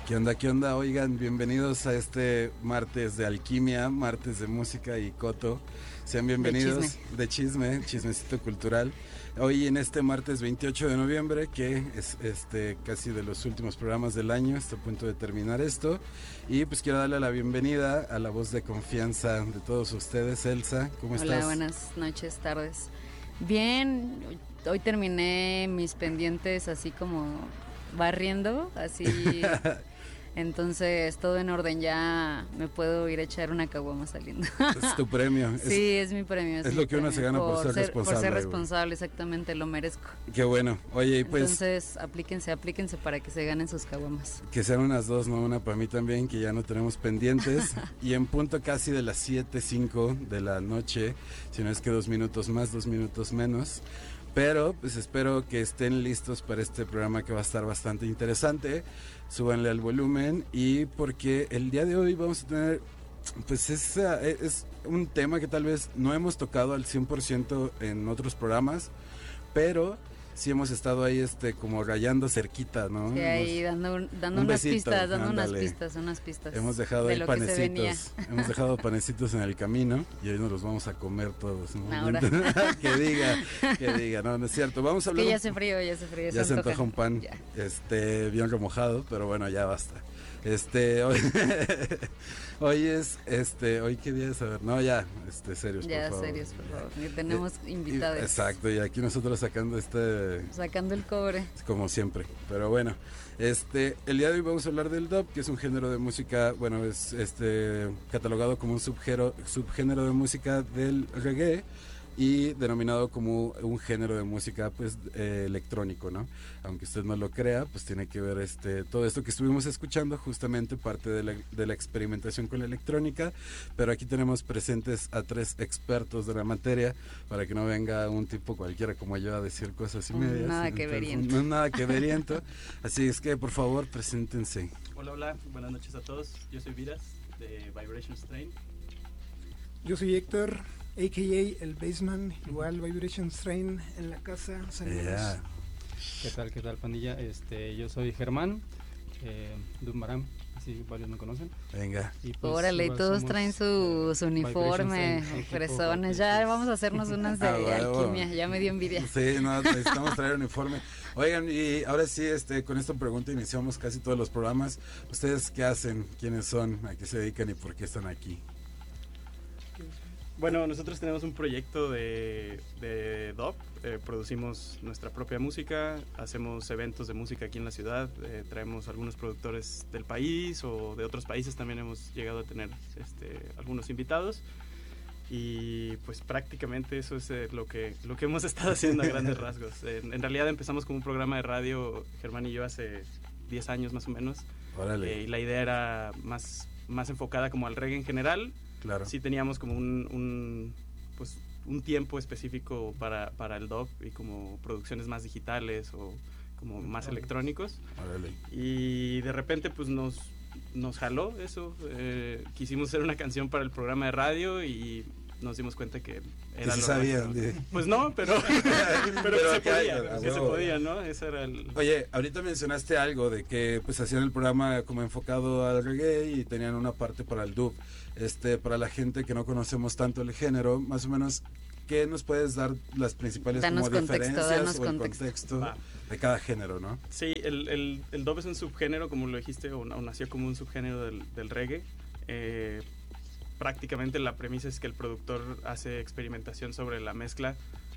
¿Qué onda? ¿Qué onda? Oigan, bienvenidos a este martes de alquimia, martes de música y coto. Sean bienvenidos de chisme, chismecito cultural. Hoy en este martes 28 de noviembre, que es casi de los últimos programas del año, está a punto de terminar esto. Y pues quiero darle la bienvenida a la voz de confianza de todos ustedes, Elsa. ¿Cómo estás? Hola, buenas noches, tardes. Bien, hoy terminé mis pendientes así como barriendo, así. Entonces, todo en orden, ya me puedo ir a echar una caguama saliendo. Es tu premio. Sí, es mi premio. Es lo que uno se gana por ser responsable. Por ser responsable, exactamente, lo merezco. Qué bueno. Oye, y pues... Entonces, aplíquense para que se ganen sus caguamas. Que sean unas dos, no una para mí también, que ya no tenemos pendientes. Y en punto casi de las 7:05 de la noche, si no es que 2 minutos más, 2 minutos menos. Pero pues espero que estén listos para este programa que va a estar bastante interesante. Súbanle al volumen, y porque el día de hoy vamos a tener, pues es un tema que tal vez no hemos tocado al 100% en otros programas, pero sí hemos estado ahí como rayando cerquita, ¿no? Sí, ahí dando unas besito, pistas, dando ándale. unas pistas. Hemos dejado de ahí lo que se venía. hemos dejado panecitos en el camino y hoy nos los vamos a comer todos, ¿no? Ahora. que diga, no es cierto. Vamos a hablar. Que ya se frío. Ya se antoja un pan, ya. Bien remojado, pero bueno, ya basta. Hoy es, hoy qué día es, a ver, no, ya, serios, ya, por favor. serios, por favor, que tenemos invitados. Exacto, y aquí nosotros sacando sacando el cobre. como siempre, pero bueno, el día de hoy vamos a hablar del dub, que es un género de música, bueno, es catalogado como un subgénero de música del reggae, y denominado como un género de música pues electrónico, ¿no? Aunque usted no lo crea, pues tiene que ver todo esto que estuvimos escuchando, justamente parte de la experimentación con la electrónica. Pero aquí tenemos presentes a 3 expertos de la materia, para que no venga un tipo cualquiera como yo a decir cosas y medias. Nada que veriento. No, nada que veriento. Así es que por favor preséntense. Hola, buenas noches a todos. Yo soy Viras de Vibration Strain. Yo soy Héctor, a.k.a. el Bassman, igual Vibration Strain en la casa. Saludos. Yeah. ¿Qué tal, pandilla? Yo soy Germán, Dumbaram, así varios me conocen. Venga. Y pues, órale, todos traen su uniforme, fresones. Ya vamos a hacernos unas de alquimia, ya me dio envidia. Sí, no, necesitamos traer uniforme. Oigan, y ahora sí, con esta pregunta iniciamos casi todos los programas. ¿Ustedes qué hacen? ¿Quiénes son? ¿A qué se dedican y por qué están aquí? Bueno, nosotros tenemos un proyecto de dub, producimos nuestra propia música, hacemos eventos de música aquí en la ciudad, traemos algunos productores del país o de otros países, también hemos llegado a tener algunos invitados, y pues prácticamente eso es lo que hemos estado haciendo a grandes rasgos. En realidad empezamos como un programa de radio, Germán y yo, hace 10 años más o menos. Órale. Y la idea era más enfocada como al reggae en general. Claro. Sí teníamos como un tiempo específico para el dub y como producciones más digitales o como más electrónicos. Órale. Y de repente pues nos jaló eso. Quisimos hacer una canción para el programa de radio y nos dimos cuenta que era sí lo sabían, pues no, pero que se podía, ¿no? Ese era el... Oye, ahorita mencionaste algo de que pues hacían el programa como enfocado al reggae y tenían una parte para el dub. Para la gente que no conocemos tanto el género, más o menos, ¿qué nos puedes dar las principales diferencias o el contexto de cada género, no? Sí, el dub es un subgénero, como lo dijiste, o nació como un subgénero del reggae. Prácticamente la premisa es que el productor hace experimentación sobre la mezcla,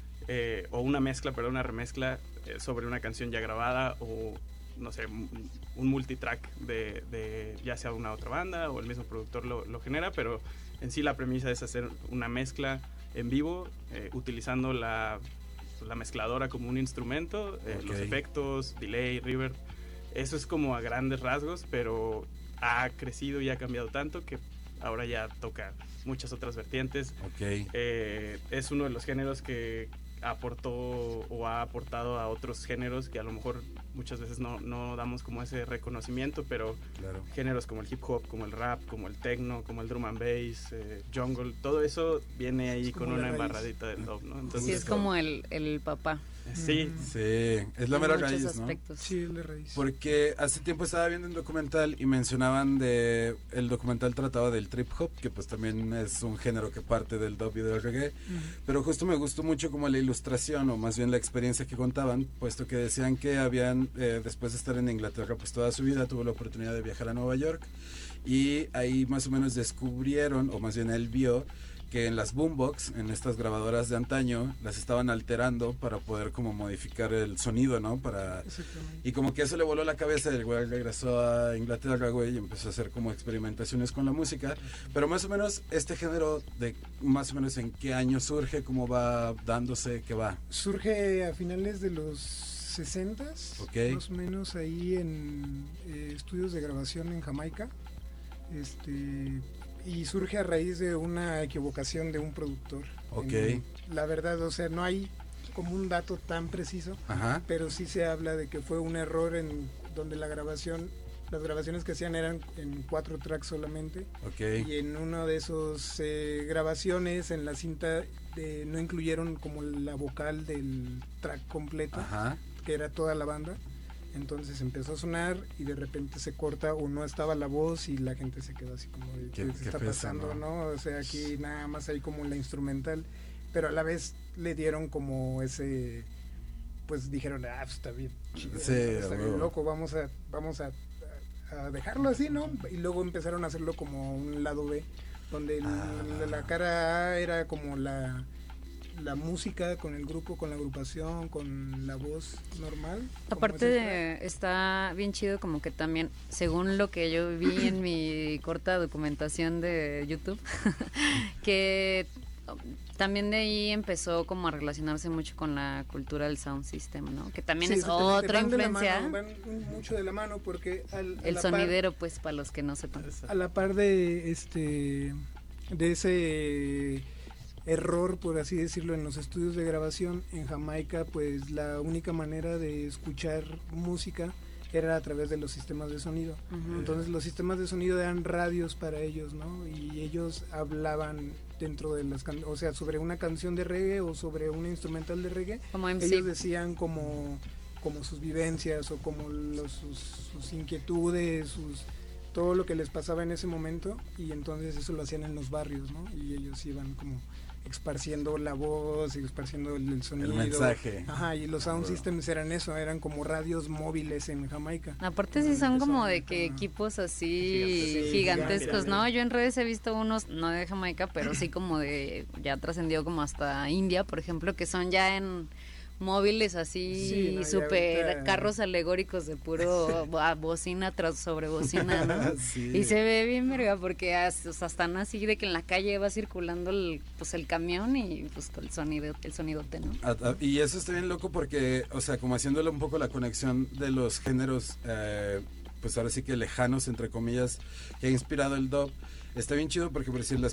una remezcla sobre una canción ya grabada, o no sé, un multitrack de ya sea una otra banda o el mismo productor lo genera, pero en sí la premisa es hacer una mezcla en vivo utilizando la mezcladora como un instrumento, Okay. los efectos, delay, reverb. Eso es como a grandes rasgos, pero ha crecido y ha cambiado tanto que ahora ya toca muchas otras vertientes. Okay. Es uno de los géneros que aportó o ha aportado a otros géneros que a lo mejor muchas veces no damos como ese reconocimiento, pero claro. Géneros como el hip hop, como el rap, como el techno, como el drum and bass, jungle, todo eso viene ahí con una embarradita del dub, ¿no? Entonces, sí, es como el papá. Sí, Sí, es la En mera muchos raíz, ¿no? aspectos. Sí, es la raíz. Porque hace tiempo estaba viendo un documental y mencionaban el documental trataba del trip hop, que pues también es un género que parte del dub y del reggae, pero justo me gustó mucho como la ilustración o más bien la experiencia que contaban, puesto que decían que habían, después de estar en Inglaterra pues toda su vida, tuvo la oportunidad de viajar a Nueva York y ahí más o menos descubrieron, o más bien él vio, que en las boombox, en estas grabadoras de antaño, las estaban alterando para poder como modificar el sonido, ¿no? Y como que eso le voló la cabeza, el güey regresó a Inglaterra, güey, y empezó a hacer como experimentaciones con la música, pero más o menos este género de más o menos en qué año surge, cómo va dándose, qué va. Surge a finales de los 60s, Ok. más o menos ahí en estudios de grabación en Jamaica. Y surge a raíz de una equivocación de un productor. Ok. La verdad, o sea, no hay como un dato tan preciso, Ajá. pero sí se habla de que fue un error en donde las grabaciones que hacían eran en 4 tracks solamente, Ok. y en una de esas grabaciones en la cinta no incluyeron como la vocal del track completo, Ajá. que era toda la banda. Entonces empezó a sonar y de repente se corta o no estaba la voz y la gente se quedó así como de, ¿qué está pesa, pasando? ¿no? O sea, aquí nada más hay como la instrumental, pero a la vez le dieron como ese, pues dijeron, pues está bien, chido, Sí, está a bien huevo. loco, vamos a dejarlo así, ¿no? Y luego empezaron a hacerlo como un lado B, donde la cara A era como la música con el grupo, con la agrupación, con la voz normal. Aparte está bien chido como que también, según lo que yo vi en mi corta documentación de YouTube, que también de ahí empezó como a relacionarse mucho con la cultura del sound system, ¿no? Que también es otra influencia. Van mucho de la mano porque el sonidero, pues, para los que no sepan. A la par de ese error, por así decirlo, en los estudios de grabación en Jamaica, pues la única manera de escuchar música era a través de los sistemas de sonido. Entonces los sistemas de sonido eran radios para ellos, ¿no? Y ellos hablaban dentro de o sea, sobre una canción de reggae o sobre una instrumental de reggae. Como MC. Ellos decían como sus vivencias o como sus inquietudes, todo lo que les pasaba en ese momento, y entonces eso lo hacían en los barrios, ¿no? Y ellos iban como esparciendo la voz y esparciendo el sonido. El mensaje. Ajá, y los sound systems eran eso, eran como radios móviles en Jamaica. Aparte sí son como de que equipos así gigantescos, ¿no? Yo en redes he visto unos, no de Jamaica, pero sí como de, ya trascendió como hasta India, por ejemplo, que son ya en móviles así, súper ahorita carros alegóricos de puro bocina tras sobre bocina, ¿no? Sí. Y se ve bien verga porque están así de que en la calle va circulando el camión y pues con el sonidote, ¿no? Y eso está bien loco porque, o sea, como haciéndole un poco la conexión de los géneros, pues ahora sí que lejanos, entre comillas, que ha inspirado el dub. Está bien chido porque, por decir, las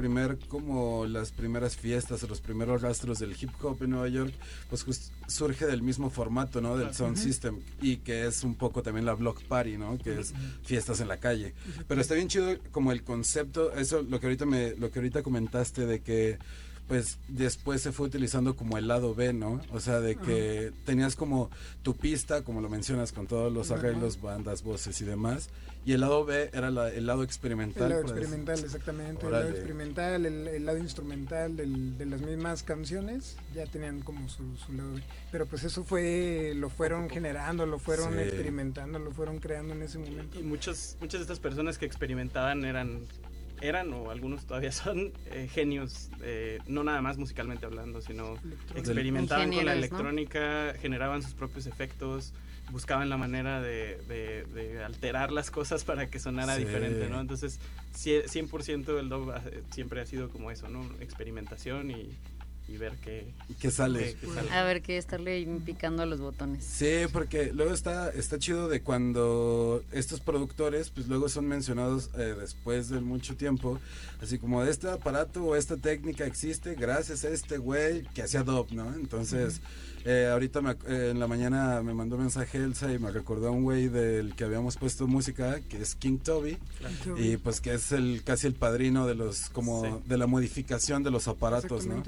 primeras fiestas o los primeros rastros del hip hop en Nueva York, pues surge del mismo formato, ¿no? Del sound system, y que es un poco también la block party, ¿no? Que es fiestas en la calle. Pero está bien chido como el concepto, eso lo que ahorita comentaste de que pues después se fue utilizando como el lado B, ¿no? O sea, de que tenías como tu pista, como lo mencionas, con todos los arreglos, bandas, voces y demás, y el lado B era el lado experimental. El lado experimental, exactamente. Órale. El lado experimental, el lado instrumental de las mismas canciones, ya tenían como su lado B. Pero pues eso lo fueron generando, lo fueron experimentando, lo fueron creando en ese momento. Y muchas de estas personas que experimentaban eran o algunos todavía son genios, no nada más musicalmente hablando, sino experimentaban con la electrónica, ¿no? Generaban sus propios efectos, buscaban la manera de alterar las cosas para que sonara diferente, ¿no? Entonces 100% el dub siempre ha sido como eso, ¿no? Experimentación y ver qué sale. A ver, que estarle picando a los botones. Sí, porque luego está chido de cuando estos productores pues luego son mencionados después de mucho tiempo, así como este aparato o esta técnica existe gracias a este güey que hacía dub, ¿no? Entonces ahorita en la mañana me mandó un mensaje Elsa y me recordó a un güey del que habíamos puesto música, que es King Toby, y pues que es casi el padrino de los de la modificación de los aparatos, ¿no? Por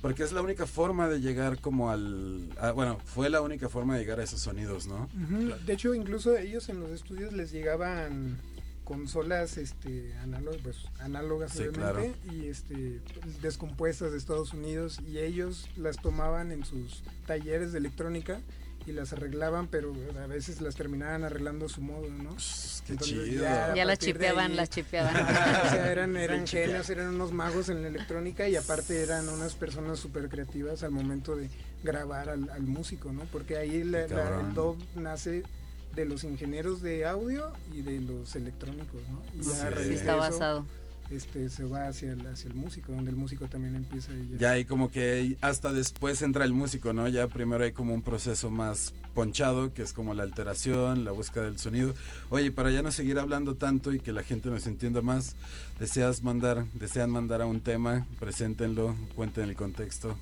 Porque es la única forma de llegar como bueno, fue la única forma de llegar a esos sonidos, ¿no? Ujú. De hecho, incluso ellos en los estudios les llegaban consolas análogas Sí, obviamente, y descompuestas de Estados Unidos, y ellos las tomaban en sus talleres de electrónica y las arreglaban, pero a veces las terminaban arreglando a su modo, ¿no? Qué Entonces, chido. a Ya las partir de chipeaban, ahí- las chipeaban. O sea, eran genios, eran unos magos en la electrónica, y aparte eran unas personas súper creativas al momento de grabar al músico, ¿no? Porque ahí Cabrón. el dub nace de los ingenieros de audio y de los electrónicos, ¿no? Y Sí. ya a Sí, raíz de está eso, basado. se va hacia el músico, donde el músico también empieza y Ya hay como que hasta después entra el músico, ¿no? Ya primero hay como un proceso más ponchado, que es como la alteración, la búsqueda del sonido. Oye, para ya no seguir hablando tanto y que la gente nos entienda más, desean mandar a un tema, preséntenlo, cuenten el contexto.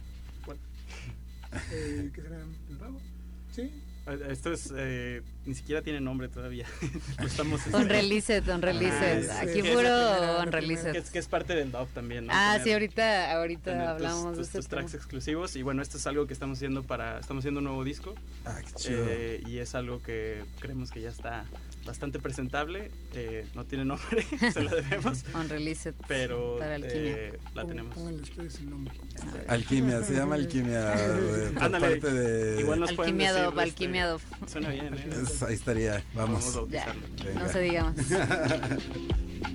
¿qué será? ¿El rabo? Sí. Esto es, ni siquiera tiene nombre todavía. Lo estamos Unreleased. Ah, Aquí sí. puro unreleased. que es parte del dub también, ¿no? Ah, Tener- sí, ahorita tener hablamos de este tus tracks exclusivos. Y bueno, esto es algo que estamos haciendo un nuevo disco. Ah, qué chido. Y es algo que creemos que ya está bastante presentable. No tiene nombre, se lo debemos. Unreleased. Pero Para Alquimia. la tenemos. Pónganle ustedes el nombre. Alquimia, se llama Alquimia por Ándale, parte de... igual nos pueden Alquimia decir, Dub, Alquimia Dub. Suena bien, ¿eh? Ahí estaría, vamos. Vamos a Ya, bautizarlo. Venga. no se diga más.